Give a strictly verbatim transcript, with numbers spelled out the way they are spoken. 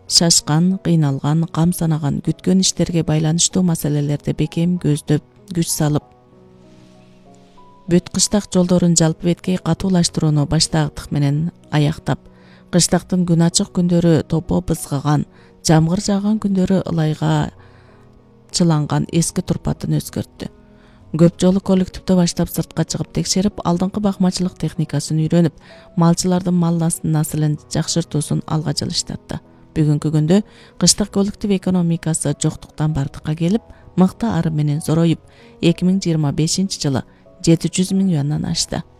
шашкан, кыйналган, кам санаган, күткөн иштерге байланыштуу маселелерде бекем көздөп, күч салып, бүт кыштак жолдорун жалпы беткей катуулаштырууну баштагдык менен аяктап, кыштактын күн ачык күндөрү топо бызгаган, жамгыр жааган күндөрү ылайга чыланган эски турпатын өзгөрттү. Көп жолу коллективде баштап сыртка чыгып текшерип, алдыңкы бакмачылык техникасын үйрөнүп, малчылардын мал наслын жакшыртуусун алга жылыштатты. Бүгүнкү күндө кыштык коллектив экономикасы жоктуктан бардыкка келип, мыкты ары менен зороюп, эки миң жыйырма бешинчи жылы жети жүз миллиондон ашты.